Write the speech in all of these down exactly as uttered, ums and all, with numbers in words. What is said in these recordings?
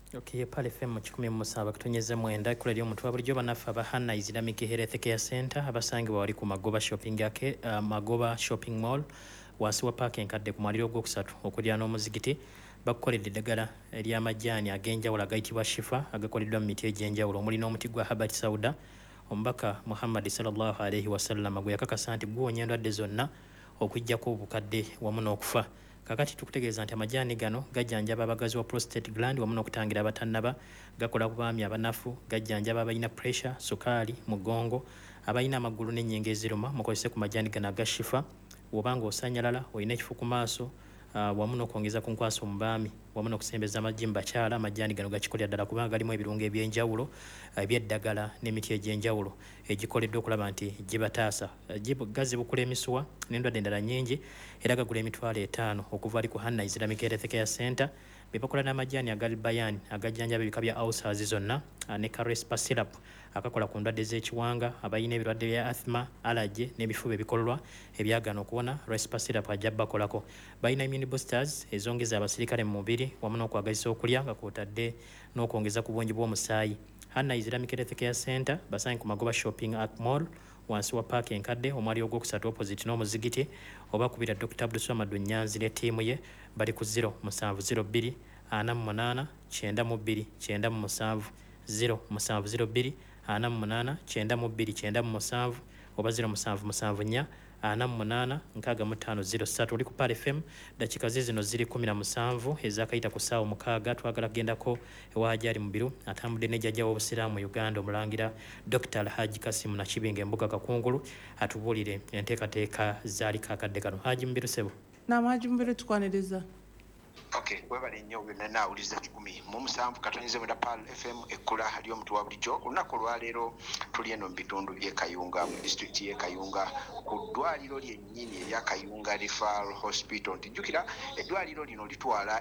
Okay, pale F M kikumi mu musanvu katonyeze mwenda kula lyo mutwa bulijjo banafa bahana Islamic Health Care Center abasangibwa wali ku Magoba Shopping yake uh, Magoba Shopping Mall wansi wa park enkadde ku mwaliro gwokusatu okulya n'omuzigiti bakoledde eddagala ery'amajjaani ag'enjawulo agayitibwa Shifa agakoleddwa mu miti egy'enjawulo omuli n'omuti gwa Habat Sauda. Omubaka Muhammad sallallahu alayhi wasallam gwe yakakasa nti guwonya endwadde zonna okujjako obukadde wamu n'okufa. Kakati tukutegeeza nti amajjaani gano gajjanjaba abagazi wa prostate gland wamu n'okutangira abatannaba, gakola ku baami abanafu, gajjanjaba abalina pressure, sukaali, mugongo, abalina amagulu n'ennyingo eziruma. Mukozese ku majjaani gano aga Shifa wobanga osanyalala, olina ekifu ku maaso, uh, wamu n'okwongeza ku nkwaso mu baami wamu n'okusembeza amaggi mu bakyala. Amajjaani gano gakikolera ddala kubanga galimu ebirungo eby'enjawulo uh, eby'eddagala n'emiti egy'enjawulo egikoleddwa okulaba nti gibataasa, uh, gazibukula emisuwa n'endwadde endala nnyingi, era gagula emitwalo etaano okuva ali ku Hanna Islamic Health Care Center. Be bakola n'amajjaani aga Albayan agajjanjaba ebika bya ulcers zonna, uh, ne Carespa syrup akakola ku ndwadde z'ekiwanga, abalina ebirwadde bya asthma, allergy n'ebifuba ebikolwa ebyagana okuwona. Respa syrup ajja bakolako. Balina immune boosters ezongeza abasirikale mu mubiri wamu n'okwagazisa okulya nga kwotadde n'okwongeza ku bungi bw'omusaayi. Hanna Islamic Health Care Center basange ku Magoba Shopping Mall wansi wa park enkadde omwali ogwokusatu opposite n'omuzigiti, oba kubira Doctor Abdulswamad Nyanzi ne ttiimu ye bali ku zero musanvu zero bbiri ana mu munaana kyenda mu bbiri kyenda mu musanvu zero musanvu zero bbiri ana mu munaana kyenda mu bbiri kyenda mu musanvu oba zero musanvu musanvu nnya ana mu munaana nkaaga mu ttaano zero ssatu. Oli ku Pal F M, dakika zino ziri kumi na musanvu ezakayita ku ssaawa mukaaga. Twagala kugendako ewaajali mu biru atambudde ne jjajja w'obusiraamu Uganda omulangira Doctor Alhaji Kasimu Nakibinga embuga Kakungulu atubuulire enteekateeka zaali kaakadde kano. Haji Mbiru Sebo. Naam, Haji Mbiru tukwanirizza. Okay, webale nnyo byonna naawuliza kikumi mu musanvu katonyeze mwenda Pal F M ekkula ly'omutu wa bulijjo. Olunaku olwaleero tuli eno mu bitundu by'e Kayunga mu disitulikiti y'e Kayunga ku ddwaliro lyennyini erya Kayunga Referral Hospital. Tijjukira eddwaliro lino litwala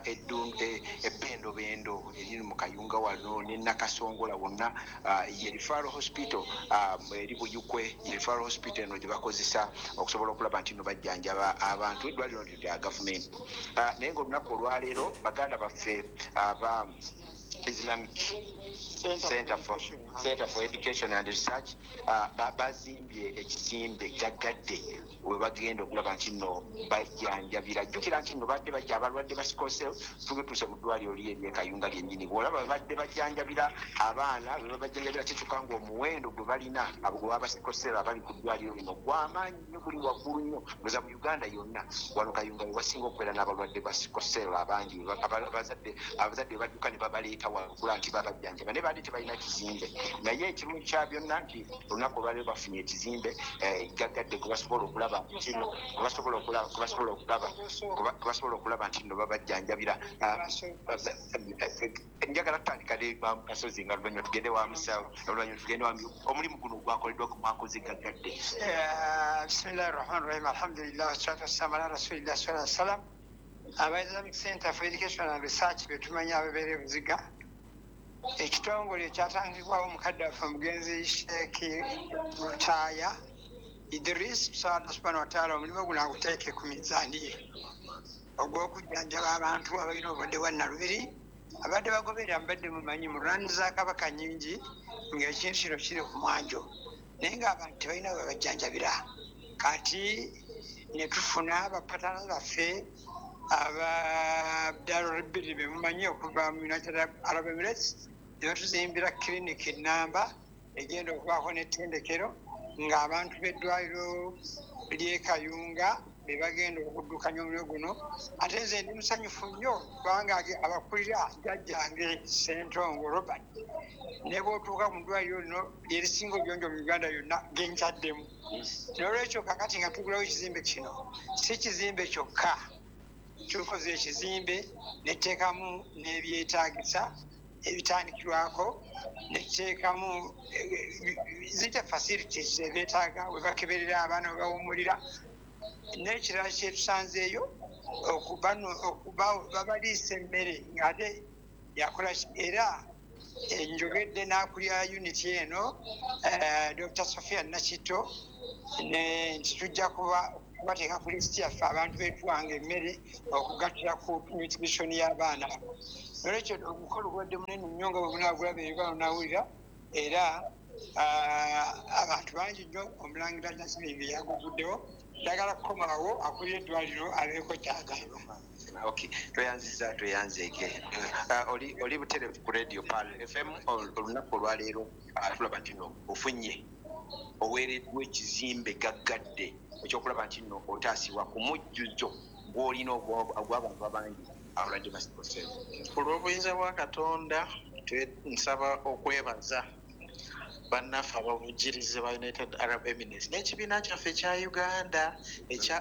ebbendobendo eriri mu Kayunga wano ne Nakasongola wonna. Uh, ye Referral Hospital um, eri Buyukwe, ye Referral Hospital eno gye bakozesa okusobola okulaba nti no bajjanjaba abantu. Eddwaliro lino lya gavumenti. Uh, naye ng'olunaku olwaleero baganda baffe aba Islamic Center for, Center for Education and Research uh, bazimbye ekizimbe kyagadde we bagenda okulaba nti nno bajjanjabira. Jjukira nti nno badde bajja abalwadde ba sikosel tugetuuse mu ddwaliro lye ery'e Kayunga lyennyini. Bw'olaba badde bajjanjabira abaana be babajjanjabira kituka ng'omuwendo gwe balina abo gwe baba sikosel abali ku ddwaliro lino gw'amaanyi nnyo, guli waggulu nnyo. Oza mu Uganda yonna wano Kayunga we wasinga okubeera n'abalwadde ba sikosel abangi. Abazadde abazadde be badduka ne babaleeta waggula nti babajjanjaba ne baali tebalina kizimbe. Naye ekimu kya byonna nti olunaku olwaleero bafunye ekizimbe gaggadde kwe basobola okulaba kino basobola okulaba basobola okulaba basobola okulaba nti nno babajjanjabira. Njagala tutandika ne Kasozi nga luvannyuma tugende wa musawo oluvannyuma tugende wa omulimu guno gwakoleddwa ku mwakozi gaggadde. Bismillahi rahmani rahim, alhamdulillah wassalatu wassalamu ala rasulillah sallallahu alaihi wasallam. Aba Islamic Center for Education and Research betumanya ababeera Buziga, ekitongole kyatangibwawo omukadde waffe omugenzi Sheikh Rutaya Idris. Musaba subhanahu wa ta'ala omulimu guno aguteeke ku mizaani ye ogw'okujjanjaba abantu abalina obulwadde bwa nalubiri abadde bagoberera mbadde mumanyi mu rwanda za kabaka nnyingi ng'ekintu kino kiri ku mwanjo naye ng'abantu tebalina bwe bajjanjabira. Kati ne tufuna bapatana baffe aba Darul be mumanyi okuva mu United Arab Emirates ne batuzimbira clinic ennamba egenda okubaako n'ettendekero ng'abantu b'eddwaliro ly'e Kayunga be bagenda okuddukanya omuliro guno. Ate nze ndi musanyufu nnyo kubanga abakulira jjajjange Ssentongo Robert ne bw'otuuka mu ddwaliro lino lyerisinga obuyonjo mu Uganda yonna genkyaddemu. N'olwekyo kakati nga tugulawo ekizimbe kino si kizimbe kyokka, tukoze ekizimbe neteekamu n'ebyetaagisa ebitandikirwako, neteekamu zita facilities ebyetaaga we bakeberera abaana we bawumulira. N'ekirala kyetusanzeeyo okuba babaliisa emmere ng'ate yakola era njogedde n'akulya unity eno Doctor Sofia Nakito nti tujja kuba kubateeka ku lisiti yaffe abantu beetuwanga emmere okugattira ku nutrition y'abaana. olwekyo omukolo gwadde munene nnyo nga bwemunaagulaba ebibano nawulira era abantu bangi nnyo omulangira nasiringi yaguvuddewo njagala kukomawo akulira eddwaliro abeeko kyagamba. Okay, tweyanziza tweyanzeeke. Oli oli buterevu ku radio Pal F M olunaku olwaleero tulaba nti no ofunye oweereddwa ekizimbe gaggadde ekyokulaba nti no otaasibwa ku mujjuzo gw'olina ogw'abantu abangi abalwadde ba sickle cell. Olw'obuyinza bwa Katonda nsaba okwebaza bannaffe abavujjirize ba United Arab Emirates n'ekibiina kyaffe ekya Uganda ekya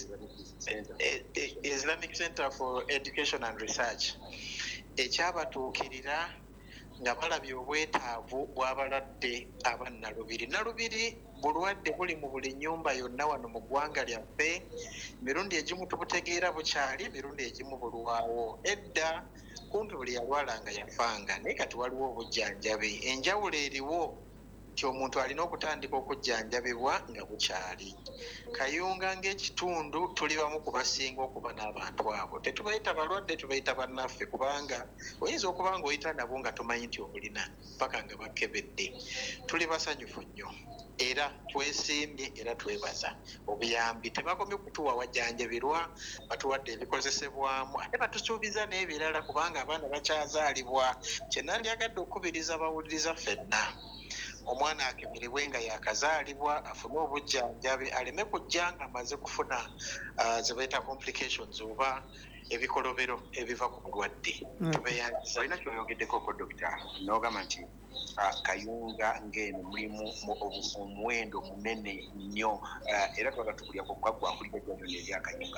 Islamic Center for Education and Research ekyabatuukirira nga balabye obwetaavu bw'abalwadde aba Nalubiri. Nalubiri bulwadde buli mu buli nnyumba yonna wano mu ggwanga lyaffe. Mirundi egimu tubutegeera bukyali, mirundi egimu bulwawo. Edda kumpi buli yalwalanga yafanga, naye kati waliwo obujjanjabi. Enjawulo eriwo nti omuntu alina okutandika okujjanjabibwa nga bukyali. Kayunga ng'ekitundu tuli bamu ku basinga okuba n'abantu abo. Tetubayita balwadde, tubayita bannaffe kubanga oyinza okuba nga oyita nabo nga tomanyi nti obulina paka nga bakebedde. Tuli basanyufu nnyo era twesiimye era twebaza obuyambi. Tebakomye kutuwa wajjanjabirwa, batuwadde ebikozesebwamu ate batusuubiza n'ebirala kubanga abaana bakyazaalibwa. Kye nandyagadde okukubiriza bawuliriza ffenna omwana akemererwe nga yakazaalibwa afune obujjanjabi aleme kujja nga amaze kufuna ze bayita complications oba ebikolobero ebiva ku bulwadde. Tubeyanziza. Olina kyoyogeddeko ko dokita n'ogamba nti Kayunga ng'eno mulimu omuwendo munene nnyo era twagala tukulyako gwagwakulira eddwaliro erya Kayunga.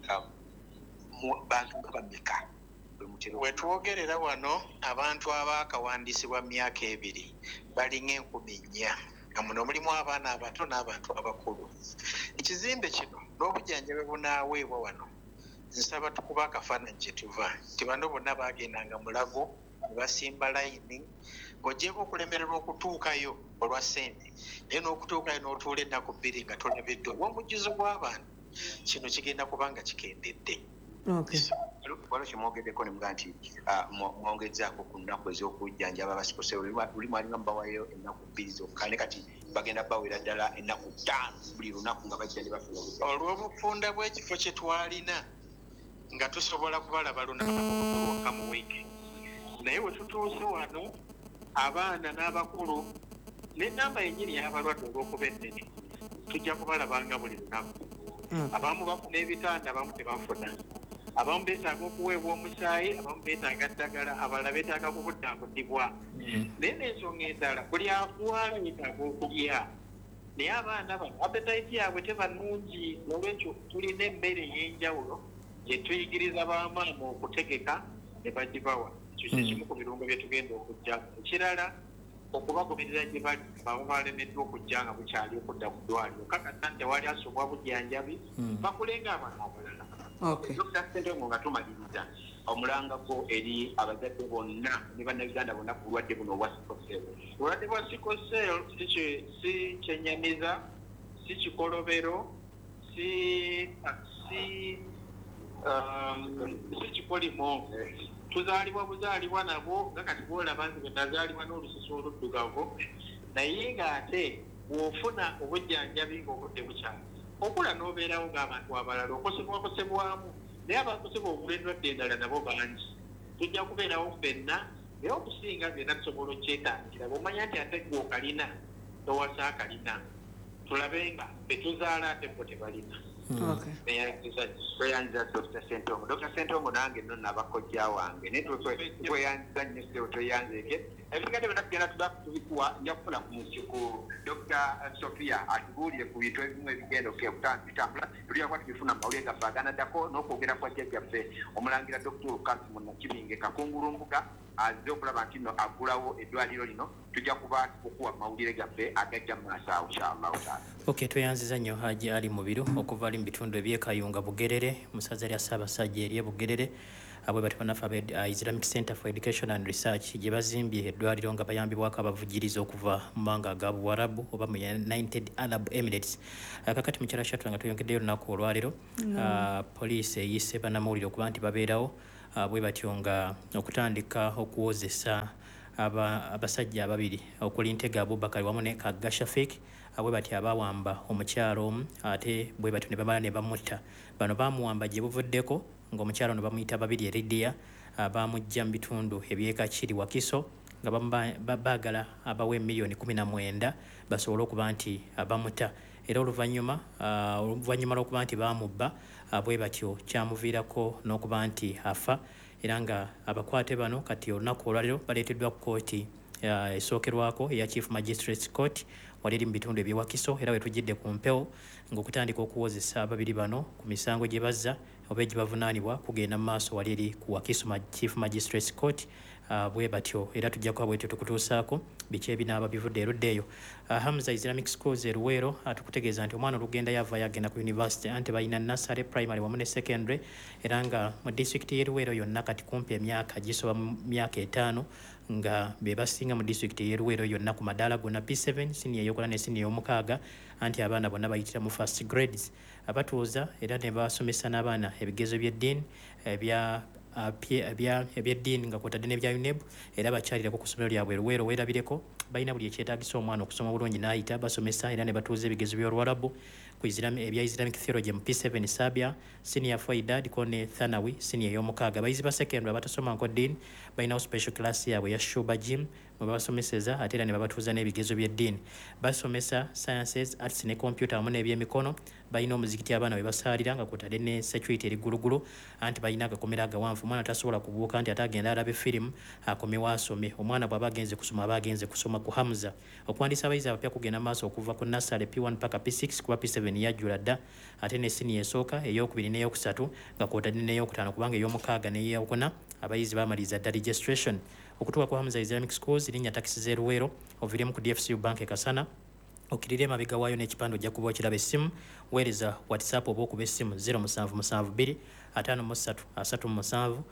Bantu nga bameka wetwogerera wano abantu abaakawandiisibwa myaka ebiri balinga enkumi nnya nga muno mulimu abaana abato n'abantu abakulu. Ekizimbe kino n'obujjanjabi bunaaweebwa wano nsaba tukuba akafaananyi gye tuva nti bano bonna baagendanga mulago ne basimba layini ng'ogyeko okulemererwa okutuukayo olwa ssente naye n'okutuukayo n'otuula ennaku bbiri nga tolabiddwa olw'omujjuzo gw'abantu. Kino kigenda kuba nga kikendedde. Waliwo kyemwogeddeko ne muga nti mwongezzaako ku nnaku ez'okujjanjaba aba sickle cell. Lulimu alinga mubawayo ennaku bbiri zokka ne kati bagenda bawera ddala ennaku ttaano buli lunaku nga bajjanjaba bafuna. Olw'obufunda bw'ekifo kye twalina nga tusobola kubalaba lunaku lwokka mu wiiki, naye we tutuuse wano abaana n'abakulu n'ennamba yennyini y'abalwadde olw'okuba ennene tujja kubalabanga buli lunaku. Abamu bafuna ebitanda, abamu tebafuna. Abamu beetaaga okuweebwa omusaayi, abamu beetaaga ddagala, abalala beetaaga kubuddabudibwa. Naye n'ensonga endala buli afuwala yeetaaga okulya. Naye abaana bano appetite yaabwe teba nnungi, olwekyo tulina emmere ey'enjawulo gye tuyigiriza bamaama okutegeka ne bagibawa. Ekyo kimu ku birungo bye tugenda okujja. Ekirala okubagobirira gye bali baba balemeddwa okujja nga bukyali okudda ku ddwaliro kakasa nti tewali asobwa bujjanjabi bakulenga abaana abalala. Dokita Ssentongo nga tumaliriza omulanga gwo eri abazadde bonna ne bannayuganda bonna ku bulwadde buno obwa sickle cell. Obulwadde bwa sickle cell si kyennyamiza, si kikolobero, si si si kikolimo. Tuzaalibwa buzaalibwa nabwo nga kati bwolaba nti bwenazaalibwa n'olususu oluddugavu naye ng'ate bw'ofuna obujjanjabi ng'obudde bukyali okula n'obeerawo ng'abantu abalala okosebwakosebwamu naye abakosebwa obula endwadde endala nabo bangi. Tujja kubeerawo ffenna naye okusinga byonna tusobola okyetangira bw'omanya nti ate gwe okalina towasa akalina tulabe nga betuzaala ate bo tebalina. Tweyanziza Dokita Ssentongo. Dokita Ssentongo nange nno nabakojja wange naye tweyanziza nnyo sebo tweyanzeeke ebigadde byonna tugenda tuba tubikuwa nja kufuna ku Dokita Sophia atubuulire ku bintu ebimu ebigenda okutambula tulina kuba tubifuna mu mawulire gaffe aganaddako n'okwogera kwa jjajjaffe omulangira Dokita Lukansi Munnakibinge Kakungulumbuga azze okulaba nti nno aggulawo eddwaliro lino tujja kuba okuwa mawulire gaffe agajja mu maaso awo inshallahu taala. Okay, tweyanziza nnyo Haji Ali Mubiru okuva ali mu bitundu eby'Ekayunga Bugerere musaza lya Ssaabasajja eri Bugerere abwe bati banafa uh, Islamic Center for Education and Research gye bazimbye eddwaliro nga bayambibwako abavujjiriza okuva mu mawanga aga Buwarabu oba mu United Arab Emirates. Uh, kakati mukyala shatu nga tuyongeddeyo olunaku olwaliro mm. uh, poliisi eyise bannamawulire okuba nti babeerawo uh, bwe batyo nga okutandika okuwozesa aba abasajja ababiri okuli Ntega Abubakar wamu ne Kagga Shafik bwe batyo abawamba omukyalo omu ate bwe batyo ne bamala ne bamutta. Bano bamuwamba gye buvuddeko ng'omukyalo ono bamuyita babiri Eridia bamujja mu bitundu ebyeka kiri Wakiso nga baagala abawe miliyoni kumi na mwenda basobole okuba nti abamutta. Era oluvannyuma oluvannyuma lw'okuba nti baamubba bwe batyo kyamuviirako n'okuba nti afa. Era nga abakwate bano kati olunaku olwaliro baleeteddwa ku kooti esookerwako eya Chief Magistrates Court wali eri mu bitundu eby'Ewakiso. Era we tujjidde ku mpewo ng'okutandika okuwozesa ababiri bano ku misango gye bazza oba gye bavunaanibwa kugenda mu maaso wali eri ku Wakiso Chief Magistrates Court. Uh, bwe batyo era tujja kuba bwetyo tukutuusaako biki ebinaaba bivudde erudda eyo. uh, Hamza Islamic Schools e Luweero atukutegeeza nti omwana olugenda yava yagenda ku university anti balina nursery primary wamu ne secondary era nga mu disitulikiti y'e Luweero yonna kati kumpi emyaka gisoba mu myaka etaano nga be basinga mu disitulikiti y'e Luweero yonna ku madaala gonna P seven senior ey'okuna ne senior ey'omukaaga anti abaana bonna bayitira mu first grades. Abatuuza era ne basomesa n'abaana ebigezo by'eddiini ebya ebyeddiini nga kwotadde n'ebya U N E B era bakyalirako ku ssomero lyabwe Luweero weerabireko balina buli ekyetaagisa omwana okusoma bulungi n'ayita basomesa era ne batuuza ebigezo by'Oluwarabu ku ebya Islamic Theology mu P seven Sabia senior Faida diko ne Thanawi senior ey'omukaaga. Abayizi ba secondary abatasoma nko ddiini balinawo special class yaabwe ya Shuba Gym mwe babasomeseza ate era ne babatuuza n'ebigezo by'eddiini. Basomesa sciences, arts ne computer wamu n'ebyemikono. Balina omuzikiti abaana we basaalira nga kwotadde ne security eriggulugulu anti balina agakomera agawanvu. Omwana tasobola kubuuka nti ate agenda alabe firimu akomewo asome. Omwana bw'aba agenze kusoma aba agenze kusoma ku Hamza. Okuwandiisa abayizi abapya kugenda maaso okuva ku nursery P one paka P six kuba P seven yajjula dda ate ne senior esooka ey'okubiri n'ey'okusatu nga kwotadde n'ey'okutaano kubanga ey'omukaaga n'ey'okuna abayizi baamaliza dda registration. Okutuuka ku Hamza Islamic Schools linnya takisi z'e Luweero oviremu ku D F C U Bank e Kasana okirire emabega waayo n'ekipande ojja kuba okiraba essimu weereza WhatsApp oba okuba essimu zero musanvu musanvu bbiri ataano mu ssatu asatu mu musanvu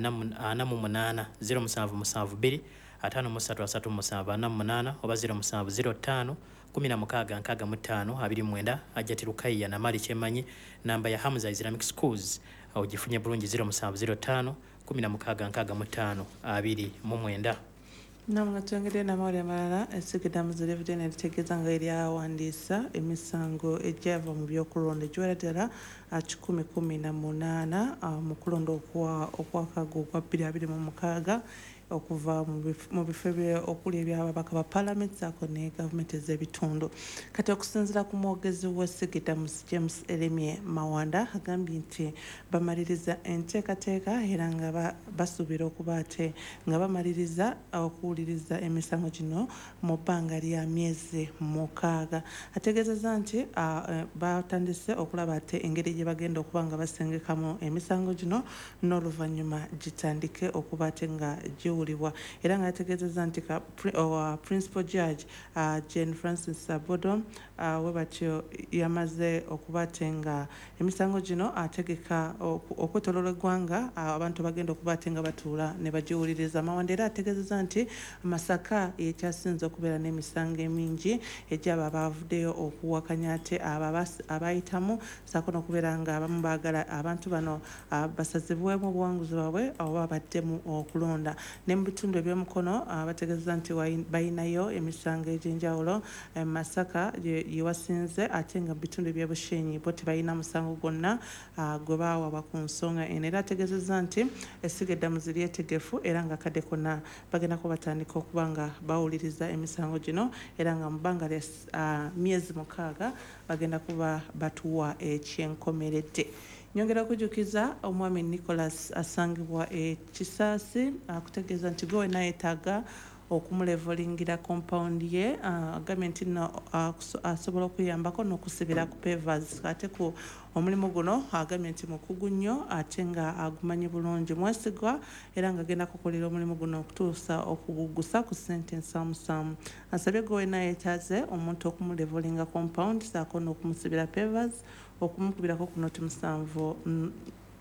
ana mu munaana zero musanvu musanvu bbiri ataano mu ssatu asatu mu musanvu ana mu munaana oba zero musanvu zero ttaano kumi na mukaaga nkaaga mu ttaano abiri mwenda Ajjati Lukayya Namali Kyemanyi. Namba ya Hamza Islamic Schools ogifunye bulungi zero musanvu zero ttaano kumi na mukaaga nkaaga mu ttaano abiri mu mwenda. Namwe twengedde n'amawulire amalala essigedde Muzira Evidence eritegeeza nga eryawandiisa emisango egyava mu byokulonda egiwera ddala kikumi kumi na munaana mu kulonda okwakaga okwa bbiri abiri mu mukaaga okuva mu bifo okuli ebyababaka ba Parliament saako ne gavumenti ez'ebitundu. Kati okusinziira ku mwogezi w'essigedde James Eremye Mawanda agambye nti bamaliriza enteekateeka era nga basuubira okuba ate nga bamaliriza okuwuliriza emisango gino mu bbanga lya myezi mukaaga. Ategeezezza nti batandise okulaba ate engeri gye bagenda okuba nga basengekamu emisango gino n'oluvannyuma gitandike okuba ate nga giwulibwa. Era nga yategeezezza nti principal judge Jane Francis Sabodo we batyo yamaze okuba ate nga emisango gino ategeka okwetooloola eggwanga abantu bagenda okuba ate nga batuula ne bagiwuliriza. Mawanda era ategeezezza nti Masaka ekyasinze okubeera n'emisango emingi egyaba abavuddeyo okuwakanya ate abo abayitamu saako n'okubeera nga abamu baagala abantu bano basazibwemu obuwanguzi bwabwe oba baddemu okulonda. Ne mu bitundu eby'omukono bategeezezza nti balinayo emisango egy'enjawulo. Masaka ye wasinze ate nga mu bitundu eby'Ebushenyi bo tebalina musango gwonna gwe baawaba ku nsonga eno. Era ategeezezza nti essigedde Muzira lyetegefu era nga kadde konna bagenda kuba batandika okuba nga bawuliriza emisango gino era nga mu bbanga lya myezi mukaaga bagenda kuba batuwa ekyenkomeredde. Nyongera okujjukiza omwami Nicholas asangibwa e Kisaasi akutegeeza nti gwe wena yeetaaga okumulevolingira compound ye agambye nti nno asobola okuyambako n'okusibira ku pavers ate ku omulimu guno agambye nti mukugu nnyo ate nga agumanyi bulungi mwesigwa era nga agenda kukolera omulimu guno okutuusa okugugusa ku ssente ensaamusaamu. Asabye gwe wena yeetaaze omuntu okumulevolinga compound saako n'okumusibira pavers okumukubirako ku noti musanvu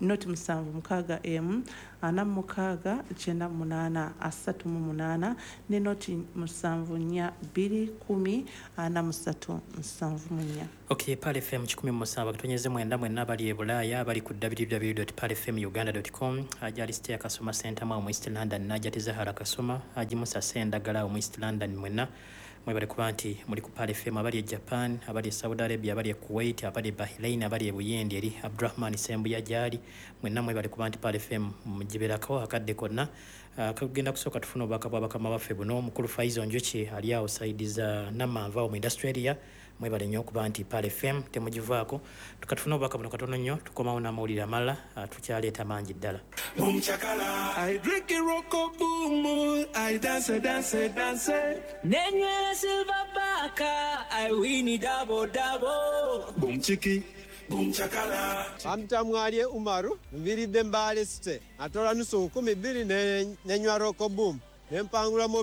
noti musanvu mukaaga emu ana mu mukaaga kyenda mu munaana asatu mu munaana ne noti musanvu nnya bbiri kumi ana mu ssatu nsanvu mu nnya. Okay, Pal F M kikumi mu musanvu katonyeze mwenda mwenna abali e Bulaaya abali ku w w w dot pal f m uganda dot com ajali Stea Kasoma Center mu East London najati Zahara Kasoma ajimusa sendagala mu East London mwenna mwebale kuba nti muli ku Pal F M abali e Japan abali e Saudi Arabia abali e Kuwait abali e Bahrain abali e Buyendi eri Abdurrahman Sembuya jali mwenna mwebale kuba nti Pal F M mujiberako akadde konna uh, kagenda kusooka tufuna obubaka bw'abakama baffe buno omukulu Faizo Njoki ali awo saidiza Namanva mu industry area mwebale nnyo okuba nti Pal F M temugivaako tukatufuna obubaka buno katono nnyo tukomawo n'amawulire amala uh, tukyaleeta mangi ddala. I drink it rocko boom, I dance dance dance. Nenye silver baka, I win it double double. Boom chiki, boom chakala. Amtamwali Umaru, viri dembale ste. Atola nusu kumi biri ne nenywa rocko boom. Nempangula mo